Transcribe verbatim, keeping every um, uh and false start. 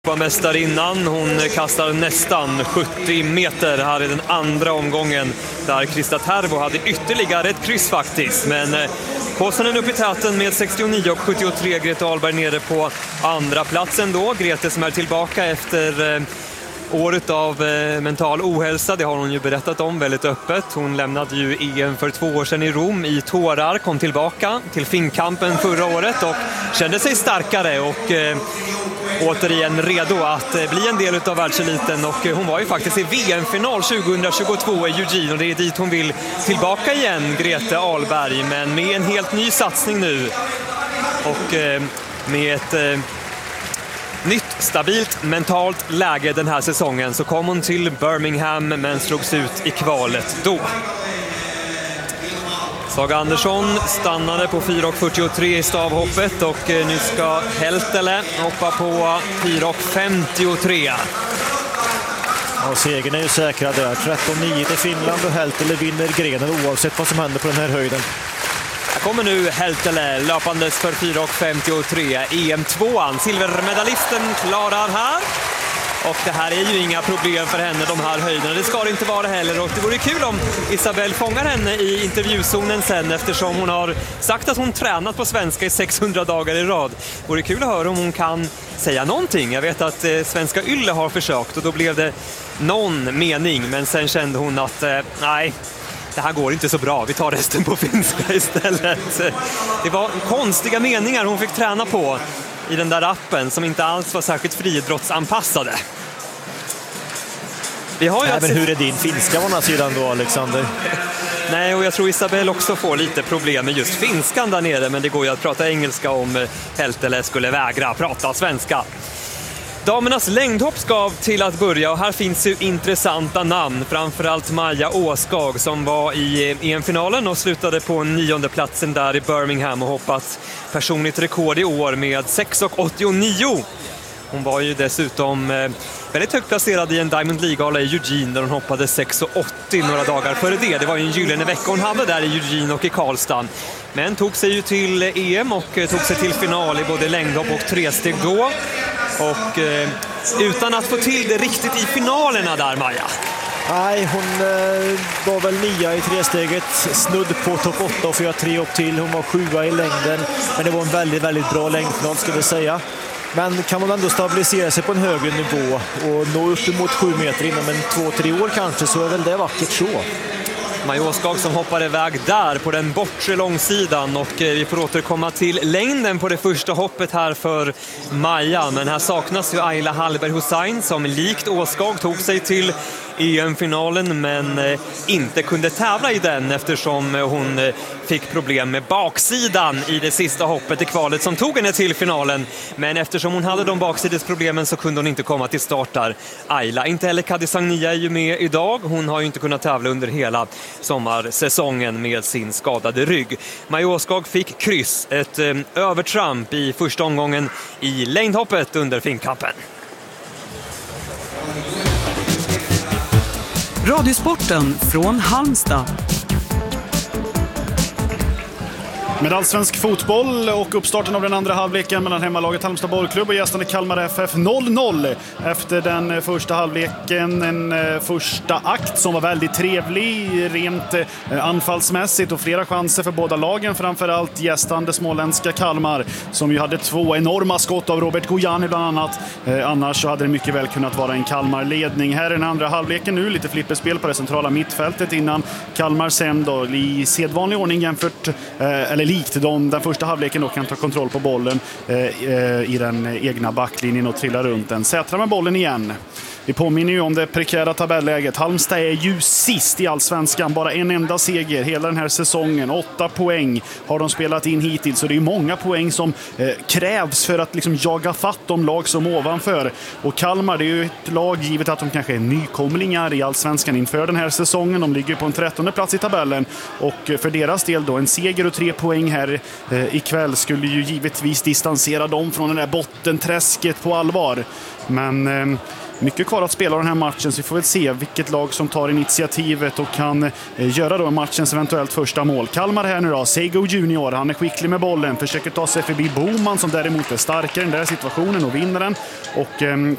Mästarinnan, hon kastar nästan sjuttio meter här i den andra omgången där Krista Tervo hade ytterligare ett kryss faktiskt, men Kåsanen upp i täten med sextionio och sjuttiotre. Grete Ahlberg nere på andra platsen då. Grete som är tillbaka efter eh, året av eh, mental ohälsa, det har hon ju berättat om väldigt öppet. Hon lämnade ju E M för två år sedan i Rom i tårar, kom tillbaka till Finnkampen förra året och kände sig starkare och eh, återigen redo att eh, bli en del av världseliten. Och eh, hon var ju faktiskt i V M-final tjugohundratjugotvå i Eugene och det är dit hon vill tillbaka igen, Grete Ahlberg, men med en helt ny satsning nu och eh, med ett eh, nytt stabilt mentalt läge den här säsongen, så kom hon till Birmingham men slogs ut i kvalet då. Saga Andersson stannade på fyra fyrtiotre i stavhoppet och nu ska Heltele hoppa på fyra femtiotre. Ja, segern är ju säkrad där. tretton nio till Finland och Heltele vinner grenen oavsett vad som händer på den här höjden. Här kommer nu Heltele löpandes för fyra femtiotre. E M tvåan, silvermedalisten klarar här. Och det här är ju inga problem för henne, de här höjderna. Det ska det inte vara heller. Och det vore kul om Isabelle fångar henne i intervjuzonen sen, eftersom hon har sagt att hon tränat på svenska i sexhundra dagar i rad. Det vore kul att höra om hon kan säga någonting. Jag vet att eh, svenska Ylle har försökt och då blev det någon mening. Men sen kände hon att eh, nej, det här går inte så bra. Vi tar resten på finska istället. Det var konstiga meningar hon fick träna på i den där appen som inte alls var särskilt friidrottsanpassade. Vi har ju Nej, men hur är din finska på den här sidan då, Alexander? Nej, och jag tror Isabelle också får lite problem med just finskan där nere, men det går ju att prata engelska om Heltele skulle vägra prata svenska. Damernas längdhopp ska till att börja och här finns ju intressanta namn. Framförallt Maja Åskag som var i E M-finalen och slutade på nionde platsen där i Birmingham och hoppat personligt rekord i år med sex åttionio. Hon var ju dessutom väldigt högt placerad i en Diamond League-gala i Eugene där hon hoppade sex åttio några dagar före det. Det var ju en gyllene vecka hon hade där i Eugene och i Karlstad. Men tog sig ju till E M och tog sig till final i både längdhopp och tresteg då. Och eh, utan att få till det riktigt i finalerna där, Maja. Nej, hon eh, var väl nia i tresteget, snudd på topp åtta och fyra tre upp till. Hon var sjua i längden, men det var en väldigt, väldigt bra längdfinal skulle jag säga. Men kan man ändå stabilisera sig på en högre nivå och nå upp emot sju meter inom en två, tre år kanske, så är väl det vackert så. Maja Åskag som hoppar iväg där på den bortre långsidan och vi får återkomma till längden på det första hoppet här för Maja. Men här saknas ju Ayla Hallberg Hussein som likt Åskag tog sig till E M-finalen men inte kunde tävla i den eftersom hon fick problem med baksidan i det sista hoppet i kvalet som tog henne till finalen. Men eftersom hon hade de baksidesproblemen så kunde hon inte komma till start där. Ayla, inte heller Kadi Sagnia är ju med idag. Hon har ju inte kunnat tävla under hela sommarsäsongen med sin skadade rygg. Maja Åskag fick kryss, ett eh, övertramp i första omgången i längdhoppet under Finnkampen. Radiosporten från Halmstad. Med allsvensk fotboll och uppstarten av den andra halvleken mellan hemmalaget Halmstad bollklubb och gästande Kalmar F F noll noll efter den första halvleken. En första akt som var väldigt trevlig rent anfallsmässigt och flera chanser för båda lagen, framförallt gästande småländska Kalmar som ju hade två enorma skott av Robert Gojani bland annat. Annars så hade det mycket väl kunnat vara en Kalmar-ledning. Här är den andra halvleken nu, lite flipperspel på det centrala mittfältet innan Kalmar sen då i sedvanlig ordning jämfört, eller likt de, den första halvleken då kan ta kontroll på bollen eh, i den egna backlinjen och trilla runt den. Sätra med bollen igen. Vi påminner ju om det prekära tabelläget. Halmstad är ju sist i allsvenskan. Bara en enda seger hela den här säsongen. Åtta poäng har de spelat in hittills. Så det är många poäng som eh, krävs för att liksom jaga fatt de lag som ovanför. Och Kalmar, det är ju ett lag givet att de kanske är nykomlingar i allsvenskan inför den här säsongen. De ligger på en trettonde plats i tabellen. Och för deras del då, en seger och tre poäng här eh, ikväll skulle ju givetvis distansera dem från den där bottenträsket på allvar. Men Eh, mycket kvar att spela den här matchen, så vi får väl se vilket lag som tar initiativet och kan eh, göra då matchens eventuellt första mål. Kalmar här nu då, Sego Junior, han är skicklig med bollen, försöker ta sig förbi Boman som däremot är starkare i den där situationen och vinner den. Och eh,